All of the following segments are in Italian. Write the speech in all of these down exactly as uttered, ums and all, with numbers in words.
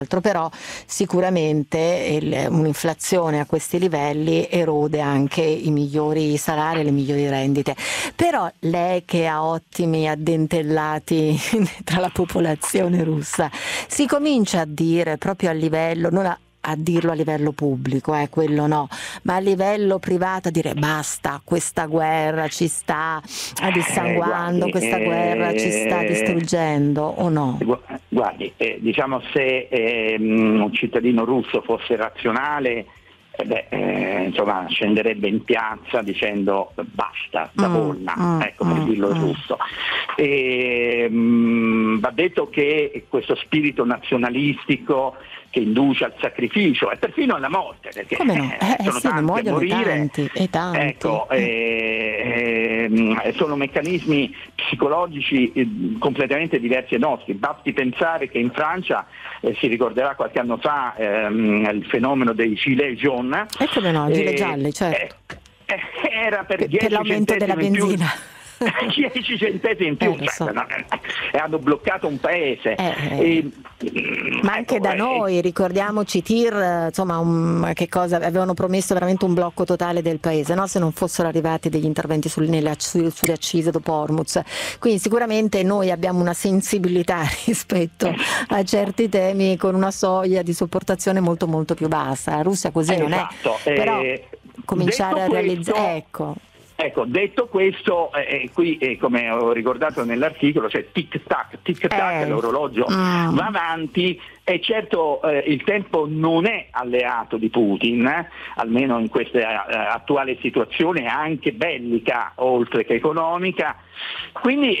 Però sicuramente il, un'inflazione a questi livelli erode anche i migliori salari e le migliori rendite. Però lei che ha ottimi addentellati tra la popolazione russa, si comincia a dire proprio a livello, non a, a dirlo a livello pubblico, eh, quello no, ma a livello privato a dire basta, questa guerra ci sta dissanguando, eh, guardi, questa eh, guerra ci sta distruggendo o no? Guardi, eh, diciamo se eh, un cittadino russo fosse razionale, eh beh, eh, insomma scenderebbe in piazza dicendo basta, da polna, mm, mm, ecco, per mm, dirlo in mm. russo. E, mh, va detto che questo spirito nazionalistico che induce al sacrificio e perfino alla morte, perché come no? eh, sono sì, tanti a morire, tanti, e tanti. Ecco, eh, eh, sono meccanismi psicologici eh, completamente diversi dai nostri. Basti pensare che in Francia eh, si ricorderà qualche anno fa ehm, il fenomeno dei gilets jaunes. E come no, gilet eh, gialli, certo. Eh, era per, per, per l'aumento della benzina. dieci centesimi in più, eh, cioè, so. no, e hanno bloccato un paese. Eh, eh. E, ma anche ecco, da eh, noi, ricordiamoci Tir, insomma, un, che cosa avevano promesso veramente un blocco totale del paese, no? Se non fossero arrivati degli interventi sul, nelle, su, sulle accise dopo Hormuz. Quindi sicuramente noi abbiamo una sensibilità rispetto a certi temi con una soglia di sopportazione molto molto più bassa. La Russia così non esatto. è, però eh, cominciare a realizzare, ecco. Ecco, detto questo, eh, qui eh, come ho ricordato nell'articolo, c'è cioè tic-tac, tic-tac, eh. l'orologio mm. va avanti e certo eh, il tempo non è alleato di Putin, eh, almeno in questa eh, attuale situazione anche bellica oltre che economica, quindi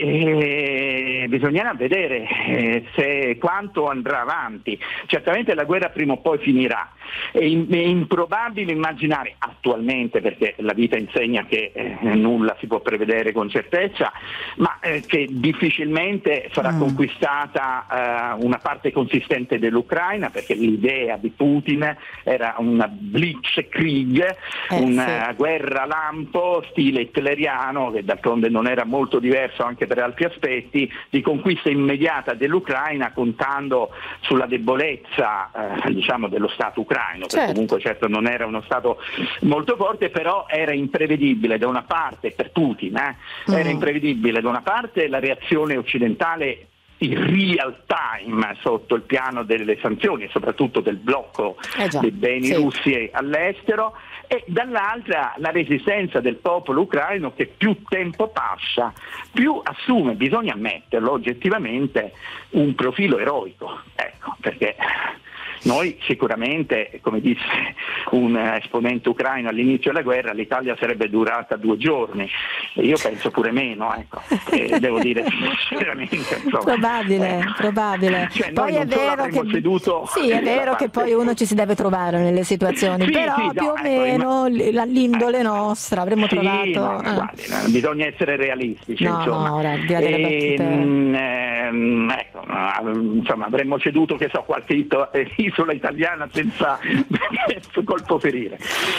eh, bisognerà vedere eh, se quanto andrà avanti. Certamente la guerra prima o poi finirà, è, in, è improbabile immaginare attualmente, perché la vita insegna che eh, nulla si può prevedere con certezza, ma eh, che difficilmente sarà mm. conquistata eh, una parte consistente dell'Ucraina, perché l'idea di Putin era una blitzkrieg, eh, una sì. guerra lampo stile hitleriano, che d'altronde non era molto diverso anche per altri aspetti, di conquista immediata dell'Ucraina contando sulla debolezza eh, diciamo dello Stato ucraino, certo. Perché comunque certo non era uno Stato molto forte, però era imprevedibile da una parte per Putin, eh, mm. era imprevedibile da una parte la reazione occidentale in real time sotto il piano delle sanzioni e soprattutto del blocco eh già, dei beni sì. russi all'estero, e dall'altra la resistenza del popolo ucraino che più tempo passa più assume, bisogna ammetterlo oggettivamente, un profilo eroico, ecco, perché noi sicuramente, come disse un esponente ucraino all'inizio della guerra, l'Italia sarebbe durata due giorni, io penso pure meno, ecco, e devo dire sinceramente. Insomma, probabile, ecco. probabile. Cioè, poi è vero che seduto sì, è vero che poi uno ci si deve trovare nelle situazioni, sì, però sì, più no, o ecco, meno ma... l'indole nostra avremmo sì, trovato. No, eh. guardi, no, bisogna essere realistici, no, insomma. No, ora, via delle e, battute. ehm, ecco, insomma, avremmo ceduto, che so, qualche isola italiana senza colpo ferire.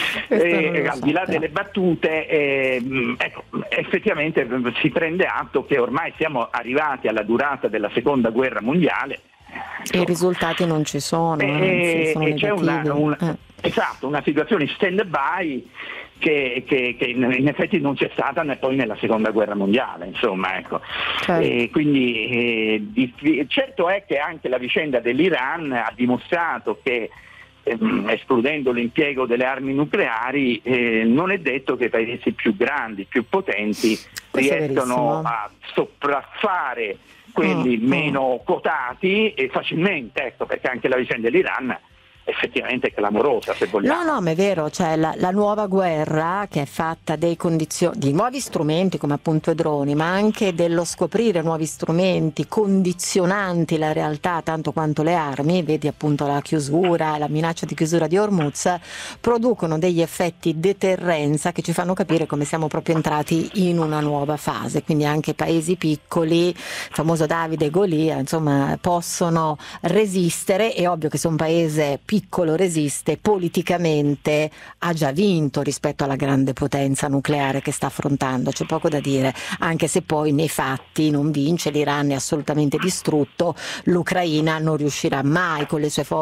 E, al di là delle battute, eh, ecco, effettivamente si prende atto che ormai siamo arrivati alla durata della seconda guerra mondiale. E i risultati non ci sono, e, anzi, sono e c'è una, una, eh. esatto, una situazione stand by che, che, che in effetti non c'è stata né poi nella seconda guerra mondiale, insomma, ecco. Certo. E quindi eh, certo è che anche la vicenda dell'Iran ha dimostrato che ehm, escludendo l'impiego delle armi nucleari eh, non è detto che i paesi più grandi, più potenti riescano a sopraffare quelli mm, meno mm. quotati e facilmente, ecco, perché anche la vicenda dell'Iran effettivamente è clamorosa, se vogliamo. No, no, ma è vero, cioè la, la nuova guerra che è fatta dei condizioni, di nuovi strumenti come appunto i droni, ma anche dello scoprire nuovi strumenti condizionanti la realtà tanto quanto le armi, vedi appunto la chiusura, la minaccia di chiusura di Hormuz, producono degli effetti deterrenza che ci fanno capire come siamo proprio entrati in una nuova fase, quindi anche paesi piccoli, il famoso Davide e Golia, insomma, possono resistere. È ovvio che se un paese più piccolo resiste, politicamente ha già vinto rispetto alla grande potenza nucleare che sta affrontando, c'è poco da dire, anche se poi nei fatti non vince, l'Iran è assolutamente distrutto, l'Ucraina non riuscirà mai con le sue forze